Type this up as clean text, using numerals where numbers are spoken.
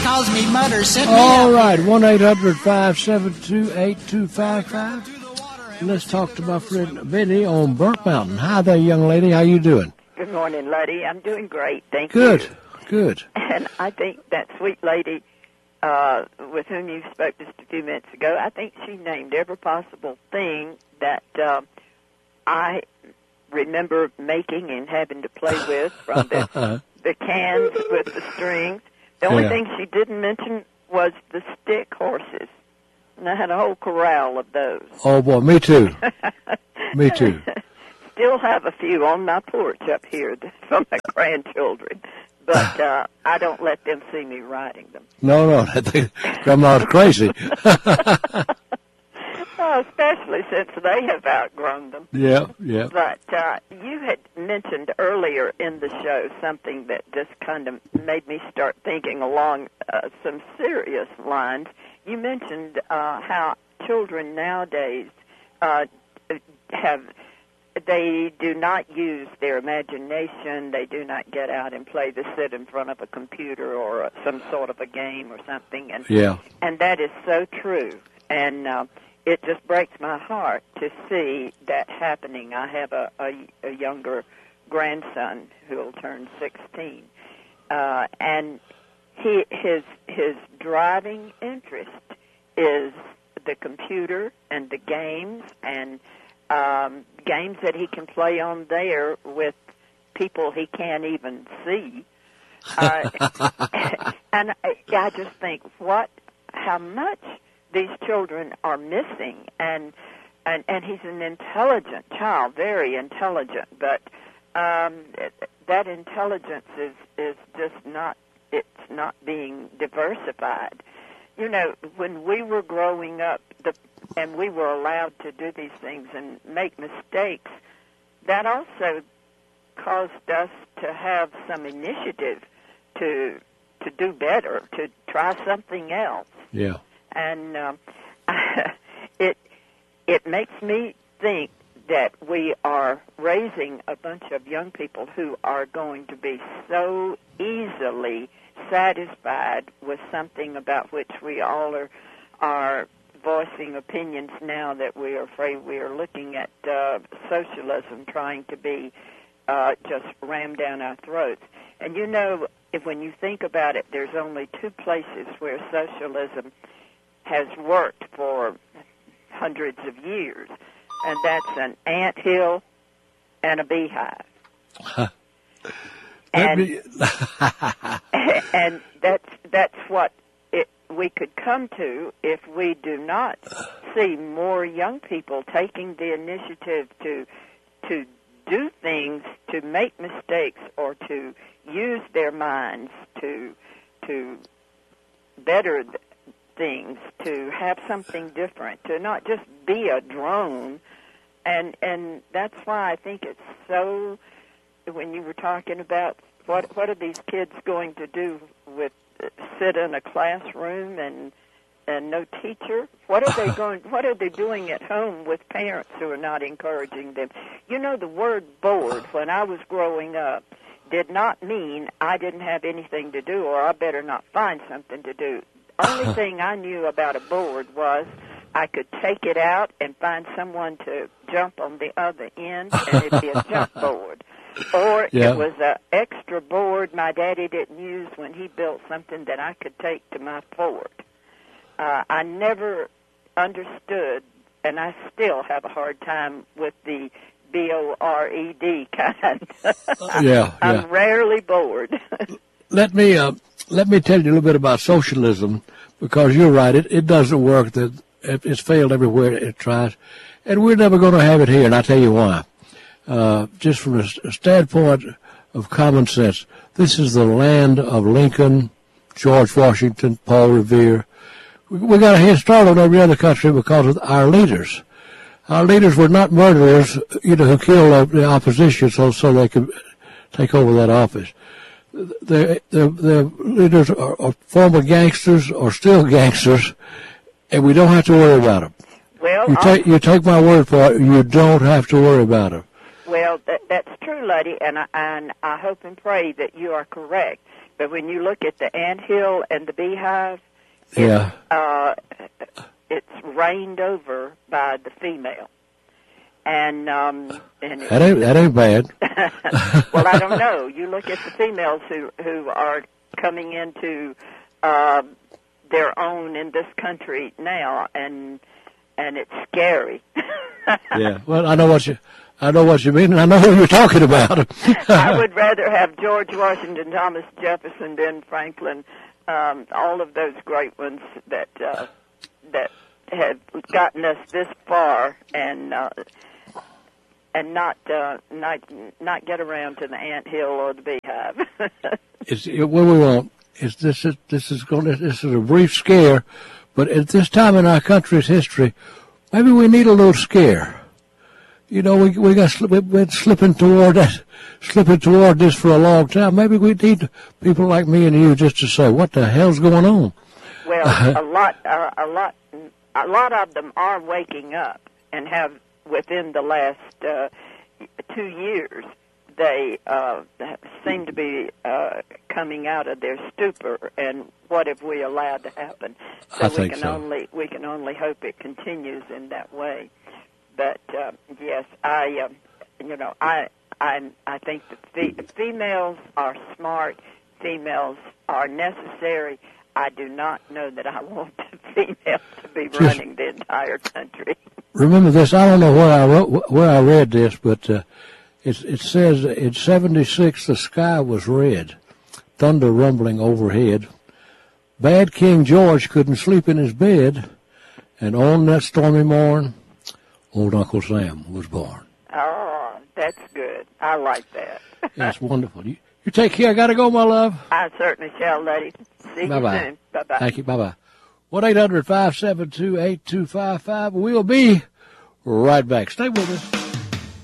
calls me Mutter. Set me All up. right, 1-800-572-8255. Let's talk to my friend Betty on Burnt Mountain. Hi there, young lady. How you doing? Good morning, Letty. I'm doing great. Thank Good, you. good. And I think that sweet lady with whom you spoke just a few minutes ago, I think she named every possible thing that I remember making and having to play with, from the cans with the strings. The only thing she didn't mention was the stick horses. And I had a whole corral of those. Oh, boy, me too. Me too. Still have a few on my porch up here from my grandchildren. But I don't let them see me riding them. No, they come out crazy. Especially since they have outgrown them. Yeah. But you had mentioned earlier in the show something that just kind of made me start thinking along some serious lines. You mentioned how children nowadays they do not use their imagination. They do not get out and play. They sit in front of a computer or some sort of a game or something. And that is so true. And it just breaks my heart to see that happening. I have a younger grandson who will turn 16, and his driving interest is the computer and the games, and games that he can play on there with people he can't even see. And I just think how much these children are missing, and he's an intelligent child, very intelligent, but that intelligence is just not being diversified. You know, when we were growing up, and we were allowed to do these things and make mistakes, that also caused us to have some initiative to do better, to try something else. Yeah. And it makes me think that we are raising a bunch of young people who are going to be so easily satisfied with something about which we all are voicing opinions now, that we are afraid we are looking at socialism trying to be just rammed down our throats. And you know, when you think about it, there's only two places where socialism has worked for hundreds of years, and that's an anthill and a beehive. And that's what we could come to if we do not see more young people taking the initiative to do things, to make mistakes, or to use their minds to better things, to have something different, to not just be a drone. And that's why I think it's so, when you were talking about what are these kids going to do with sit in a classroom and no teacher? What are they doing at home with parents who are not encouraging them? You know, the word bored when I was growing up did not mean I didn't have anything to do or I better not find something to do. Only thing I knew about a board was I could take it out and find someone to jump on the other end, and it'd be a jump board. Or it was an extra board my daddy didn't use when he built something that I could take to my fort. I never understood, and I still have a hard time with the B-O-R-E-D kind. I'm rarely bored. Let me tell you a little bit about socialism, because you're right. It doesn't work. It's failed everywhere it tries, and we're never going to have it here. And I'll tell you why. Just from a standpoint of common sense, this is the land of Lincoln, George Washington, Paul Revere. We got a head start on every other country because of our leaders. Our leaders were not murderers, who killed the opposition so they could take over that office. The leaders are former gangsters or still gangsters, and we don't have to worry about them. Well, you take my word for it. You don't have to worry about them. Well, that's true, Letty, and I hope and pray that you are correct. but when you look at the anthill and the beehive, Yeah. it's reigned over by the female. And That ain't bad. well, I don't know. You look at the females who are coming into their own in this country now, and it's scary. Yeah. Well, I know what you mean, and I know who you're talking about. I would rather have George Washington, Thomas Jefferson, Ben Franklin, all of those great ones that have gotten us this far, and not get around to the anthill or the beehive. What we want is this is a brief scare, but at this time in our country's history, maybe we need a little scare. You know, we've been slipping toward this for a long time. Maybe we need people like me and you just to say, what the hell's going on? Well, a lot of them are waking up and have, within the last 2 years, they seem to be coming out of their stupor. And what have we allowed to happen? So we can only hope it continues in that way. But yes, I think the females are smart. Females are necessary. I do not know that I want the females to be running the entire country. Remember this. I don't know where I read this, but it says in '76 the sky was red, thunder rumbling overhead. Bad King George couldn't sleep in his bed, and on that stormy morn, old Uncle Sam was born. Oh, that's good. I like that. That's wonderful. You take care. I got to go, my love. I certainly shall, lady. See Bye-bye. you soon. Bye-bye. Thank you. Bye-bye. 1-800-572-8255. We'll be right back. Stay with us.